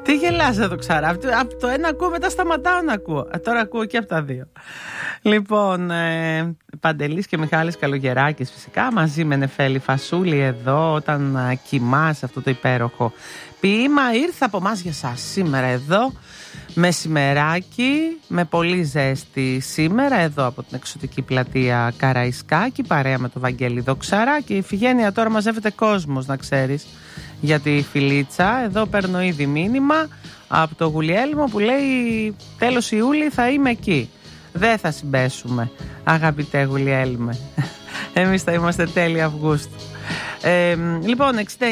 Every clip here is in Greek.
Τι γελάς εδώ Ξάρα? Από το ένα ακούω, μετά σταματάω να ακούω. Τώρα ακούω και από τα δύο. Λοιπόν, Παντελής και Μιχάλης Καλογεράκης φυσικά, μαζί με Νεφέλη Φασούλη εδώ, όταν κοιμάσαι αυτό το υπέροχο ποίημα. Ήρθα από εμάς για σας σήμερα εδώ, μεσημεράκι, με πολύ ζέστη σήμερα, εδώ από την εξωτική πλατεία Καραϊσκάκη, παρέα με το Βαγγέλη Δοξαρά. Και η Ιφηγένεια τώρα μαζεύεται κόσμος, να ξέρεις, για τη Φιλίτσα. Εδώ παίρνω ήδη μήνυμα από το Γουλιέλμο που λέει τέλος Ιούλη θα είμαι εκεί. Δεν θα συμπέσουμε, αγαπητέ Γουλιέλμε. Εμείς θα είμαστε τέλη Αυγούστου. Λοιπόν,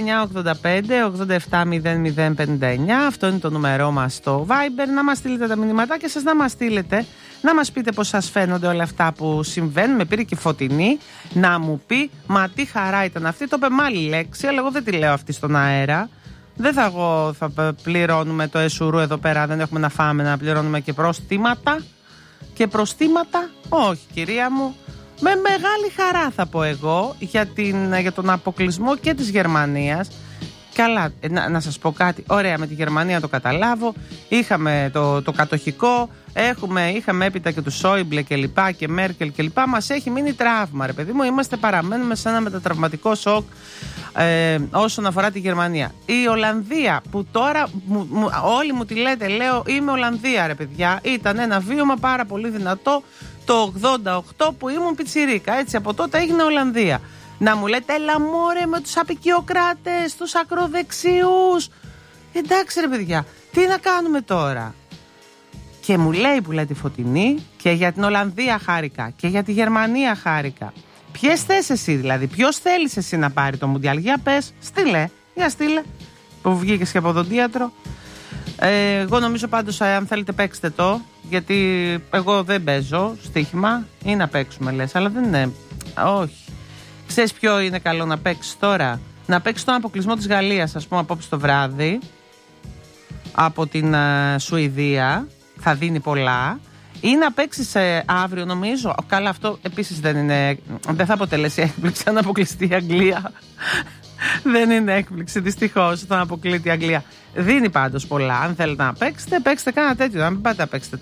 6985-870059, αυτό είναι το νούμερό μας στο Viber. Να μας στείλετε τα μηνυματάκια σας, να μας στείλετε, να μας πείτε πώς σας φαίνονται όλα αυτά που συμβαίνουν. Με πήρε και η Φωτεινή να μου πει, μα τι χαρά ήταν αυτή. Το είπε με άλλη λέξη, αλλά εγώ δεν τη λέω αυτή στον αέρα. Δεν θα πληρώνουμε το εσουρού εδώ πέρα, δεν έχουμε να φάμε, να πληρώνουμε και προστήματα. Και προστήματα, όχι κυρία μου. Με μεγάλη χαρά θα πω εγώ για τον αποκλεισμό και της Γερμανίας. Καλά, να σας πω κάτι. Ωραία, με τη Γερμανία το καταλάβω. Είχαμε το κατοχικό. Είχαμε έπειτα και του Σόιμπλε και λοιπά και Μέρκελ και λοιπά. Μας έχει μείνει τραύμα, ρε παιδί μου. Παραμένουμε σε ένα μετατραυματικό σοκ όσον αφορά τη Γερμανία. Η Ολλανδία, που τώρα όλοι μου τη λέτε, λέω είμαι Ολλανδία, ρε παιδιά. Ήταν ένα βίωμα πάρα πολύ δυνατό το 88 που ήμουν πιτσιρίκα. Έτσι, από τότε έγινε Ολλανδία. Να μου λέτε, έλα μωρέ με τους απικιοκράτες, τους ακροδεξιούς. Εντάξει ρε παιδιά, τι να κάνουμε τώρα? Και μου λέει που λέει τη Φωτεινή, και για την Ολλανδία χάρηκα και για τη Γερμανία χάρηκα. Ποιες θες εσύ δηλαδή, ποιος θέλεις εσύ να πάρει το Μουντιάλ? Για πες, στείλε, που βγήκες και από οδοντίατρο. Εγώ νομίζω πάντως, αν θέλετε παίξτε το, γιατί εγώ δεν παίζω στοίχημα, ή να παίξουμε λες, αλλά δεν είναι, όχι. Ξέρεις ποιο είναι καλό να παίξεις τώρα? Να παίξεις τον αποκλεισμό της Γαλλίας, ας πούμε, απόψε το βράδυ, από την Σουηδία, θα δίνει πολλά. Ή να παίξεις αύριο, νομίζω. Καλά, αυτό επίσης δεν θα αποτελέσει έκπληξη αν αποκλειστεί η Αγγλία. Δεν είναι έκπληξη, δυστυχώς, όταν αποκλείται η Αγγλία. Δίνει πάντως πολλά. Αν θέλετε να παίξετε κάνα τέτοιο. Να μην πάτε να παίξετε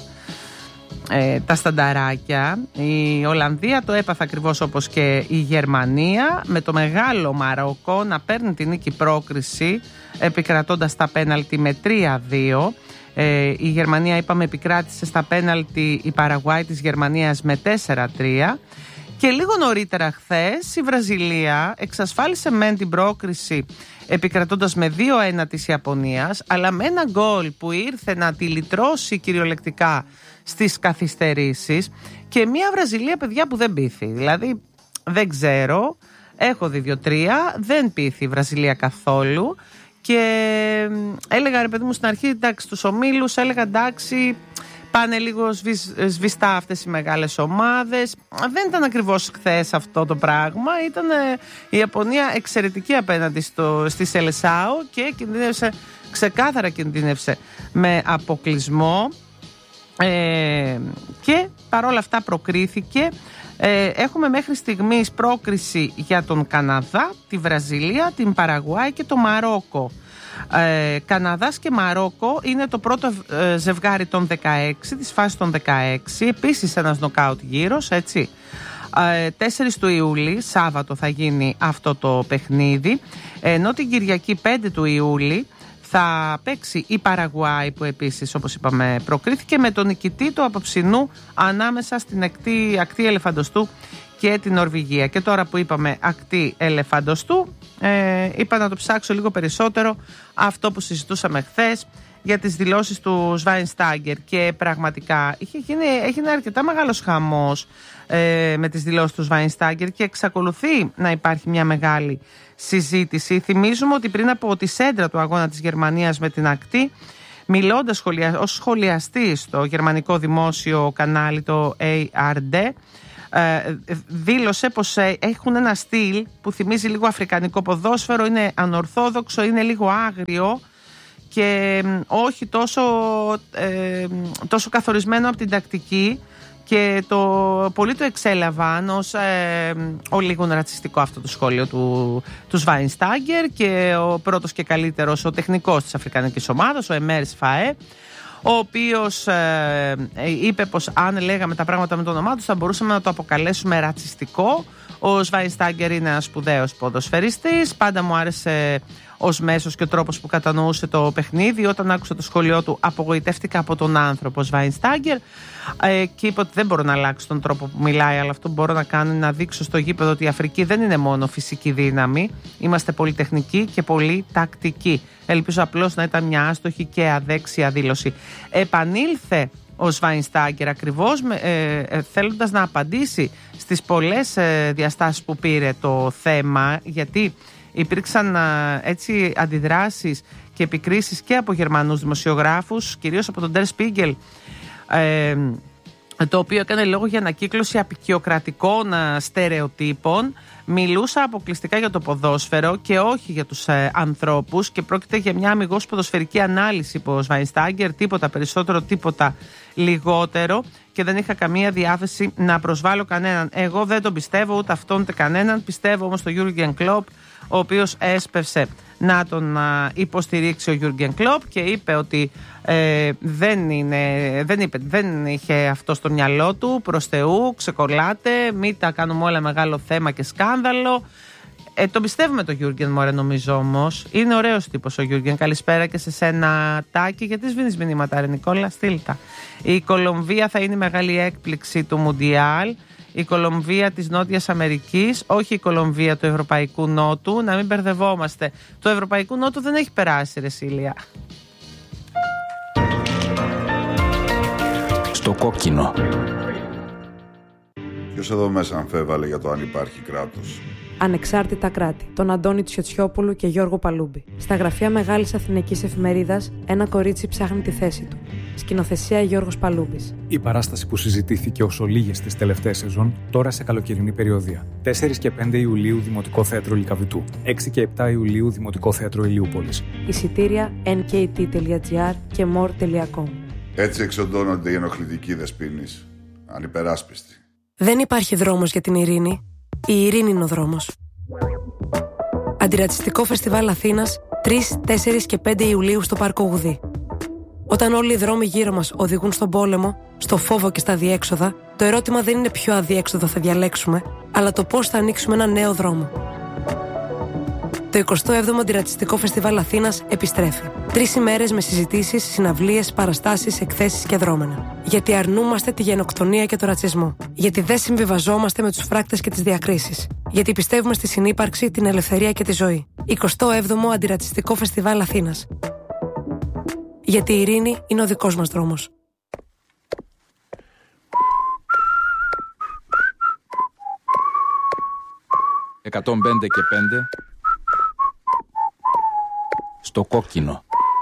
τα στανταράκια. Η Ολλανδία το έπαθε ακριβώς όπως και η Γερμανία, με το μεγάλο Μαρόκο να παίρνει την νίκη πρόκριση, επικρατώντας τα πέναλτι με 3-2. Η Γερμανία, είπαμε, επικράτησε στα πέναλτι η Παραγουάη της Γερμανίας με 4-3. Και λίγο νωρίτερα χθες η Βραζιλία εξασφάλισε μεν την πρόκριση, επικρατώντας με 2-1 της Ιαπωνίας, αλλά με ένα γκολ που ήρθε να τη λυτρώσει κυριολεκτικά στις καθυστερήσεις. Και μια Βραζιλία, παιδιά, που δεν πείθει. Δηλαδή δεν ξέρω, έχω δει 2-3, δεν πείθει η Βραζιλία καθόλου. Και έλεγα, ρε παιδί μου, στην αρχή, εντάξει, τους ομίλους έλεγα εντάξει, πάνε λίγο σβηστά αυτές οι μεγάλες ομάδες. Δεν ήταν ακριβώς χθες αυτό το πράγμα. Ήταν η Ιαπωνία εξαιρετική απέναντι στη Σελεσάο και ξεκάθαρα κινδύνευσε με αποκλεισμό. Και παρόλα αυτά προκρίθηκε. Έχουμε μέχρι στιγμής πρόκριση για τον Καναδά, τη Βραζιλία, την Παραγουάη και το Μαρόκο. Καναδάς και Μαρόκο είναι το πρώτο ζευγάρι των 16, της φάσης των 16. Επίσης ένας νοκάουτ γύρος, έτσι. 4 του Ιούλη, Σάββατο, θα γίνει αυτό το παιχνίδι. Ενώ την Κυριακή 5 του Ιούλη θα παίξει η Παραγουάη, που επίσης, όπως είπαμε, προκρίθηκε, με τον νικητή του απόψινού ανάμεσα στην ακτή ελεφαντοστού και την Νορβηγία. Και τώρα που είπαμε ακτή ελεφαντοστού, είπα να το ψάξω λίγο περισσότερο αυτό που συζητούσαμε χθες για τις δηλώσεις του Σβάινστάγκερ. Και πραγματικά έγινε αρκετά μεγάλος χαμός με τις δηλώσεις του Σβάινστάγκερ και εξακολουθεί να υπάρχει μια μεγάλη συζήτηση. Θυμίζουμε ότι πριν από τη σέντρα του αγώνα της Γερμανίας με την ακτή, μιλώντας ως σχολιαστής στο γερμανικό δημόσιο κανάλι, το ARD, δήλωσε πως έχουν ένα στυλ που θυμίζει λίγο αφρικανικό ποδόσφαιρο, είναι ανορθόδοξο, είναι λίγο άγριο και όχι τόσο καθορισμένο από την τακτική, Και πολλοί το εξέλαβαν ως λίγο ρατσιστικό αυτό το σχόλιο του Σβάινστάγκερ, και ο πρώτος και καλύτερος, ο τεχνικός της Αφρικανικής ομάδας, ο Εμέρ Σφαέ, ο οποίος είπε πως αν λέγαμε τα πράγματα με το όνομά του θα μπορούσαμε να το αποκαλέσουμε ρατσιστικό. Ο Σβάινστάγκερ είναι ένας σπουδαίος ποδοσφαιριστής, πάντα μου άρεσε ως μέσος και ο τρόπος που κατανοούσε το παιχνίδι. Όταν άκουσα το σχόλιο του, απογοητεύτηκα από τον άνθρωπο Σβάινστάγκερ και είπα ότι δεν μπορώ να αλλάξω τον τρόπο που μιλάει, αλλά αυτό που μπορώ να κάνω είναι να δείξω στο γήπεδο ότι η Αφρική δεν είναι μόνο φυσική δύναμη. Είμαστε πολύ τεχνικοί και πολύ τακτικοί. Ελπίζω απλώς να ήταν μια άστοχη και αδέξια δήλωση. Επανήλθε ο Σβάινστάγκερ ακριβώς θέλοντας να απαντήσει στις πολλές διαστάσεις που πήρε το θέμα, γιατί υπήρξαν έτσι αντιδράσεις και επικρίσεις και από Γερμανούς δημοσιογράφους, κυρίως από τον Der Spiegel, το οποίο έκανε λόγο για ανακύκλωση απικιοκρατικών στερεοτύπων. Μιλούσα αποκλειστικά για το ποδόσφαιρο και όχι για τους ανθρώπους, και πρόκειται για μια αμιγώς ποδοσφαιρική ανάλυση, είπε ο Σβάινστάγκερ, τίποτα περισσότερο, τίποτα λιγότερο, και δεν είχα καμία διάθεση να προσβάλλω κανέναν. Εγώ δεν τον πιστεύω, ούτε αυτόν ούτε κανέναν. Πιστεύω όμως τον Γιούργεν Κλοπ, ο οποίος έσπευσε να τον υποστηρίξει ο Γιούργεν Κλοπ και είπε ότι δεν είχε αυτό στο μυαλό του, προς Θεού, ξεκολλάτε, μην τα κάνουμε όλα μεγάλο θέμα και σκάνδαλο. Τον πιστεύουμε τον Γιούργεν, μωρέ, νομίζω όμως. Είναι ωραίος τύπος ο Γιούργεν. Καλησπέρα και σε σένα, Τάκη. Γιατί σβήνεις μηνύματα, ρε Νικόλα, στείλτα. Η Κολομβία θα είναι η μεγάλη έκπληξη του Μουντιάλ. Η Κολομβία της Νότιας Αμερικής, όχι η Κολομβία του Ευρωπαϊκού Νότου. Να μην μπερδευόμαστε. Το Ευρωπαϊκού Νότου δεν έχει περάσει, ρε Σίλια. Στο κόκκινο. Ποιος εδώ μέσα αμφέβαλε για το αν υπάρχει κράτος? Ανεξάρτητα κράτη, τον Αντώνη Τσιοτσιόπουλου και Γιώργο Παλούμπη. Στα γραφεία Μεγάλης Αθηναϊκής Εφημερίδας, ένα κορίτσι ψάχνει τη θέση του. Σκηνοθεσία Γιώργος Παλούμπης. Η παράσταση που συζητήθηκε ως ολίγες τις τελευταίες σεζόν, τώρα σε καλοκαιρινή περιοδία. 4 και 5 Ιουλίου Δημοτικό Θέατρο Λυκαβητού. 6 και 7 Ιουλίου Δημοτικό Θέατρο Ηλιούπολης. Εισιτήρια nkt.gr και more.com. Έτσι εξοντώνονται οι ενοχλητικοί δεσποίνεις. Ανυπεράσπιστοι. Δεν υπάρχει δρόμος για την ειρήνη. Η ειρήνη είναι ο δρόμος. Αντιρατσιστικό Φεστιβάλ Αθήνας 3, 4 και 5 Ιουλίου στο Πάρκο Γουδί. Όταν όλοι οι δρόμοι γύρω μας οδηγούν στον πόλεμο, στο φόβο και στα αδιέξοδα, το ερώτημα δεν είναι ποιο αδιέξοδο θα διαλέξουμε, αλλά το πώς θα ανοίξουμε ένα νέο δρόμο. Το 27ο Αντιρατσιστικό Φεστιβάλ Αθήνας επιστρέφει. 3 ημέρες με συζητήσεις, συναυλίες, παραστάσεις, εκθέσεις και δρόμενα. Γιατί αρνούμαστε τη γενοκτονία και το ρατσισμό. Γιατί δεν συμβιβαζόμαστε με τους φράκτες και τις διακρίσεις. Γιατί πιστεύουμε στη συνύπαρξη, την ελευθερία και τη ζωή. 27ο Αντιρατσιστικό Φεστιβάλ Αθήνας. Γιατί η ειρήνη είναι ο δικός μας δρόμος. 105 και 5 στο κόκκινο.